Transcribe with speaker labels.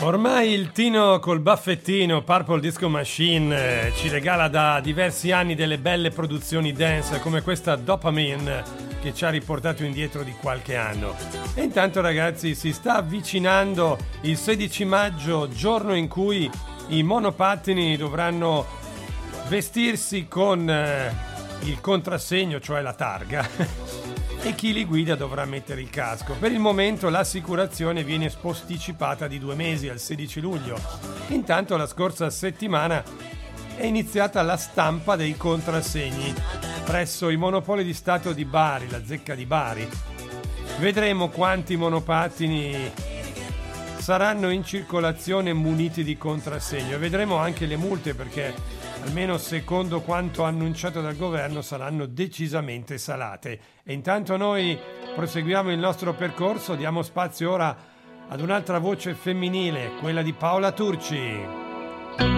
Speaker 1: Ormai il Tino col baffettino Purple Disco Machine ci regala da diversi anni delle belle produzioni dance come questa Dopamine che ci ha riportato indietro di qualche anno. E intanto ragazzi si sta avvicinando il 16 maggio, giorno in cui i monopattini dovranno vestirsi con il contrassegno, cioè la targa. E chi li guida dovrà mettere il casco. Per il momento l'assicurazione viene posticipata di 2 mesi al 16 luglio. Intanto la scorsa settimana è iniziata la stampa dei contrassegni presso i Monopoli di Stato di Bari, la Zecca di Bari. Vedremo quanti monopattini saranno in circolazione muniti di contrassegno e vedremo anche le multe, perché almeno secondo quanto annunciato dal governo saranno decisamente salate. E intanto noi proseguiamo il nostro percorso, diamo spazio ora ad un'altra voce femminile, quella di Paola Turci.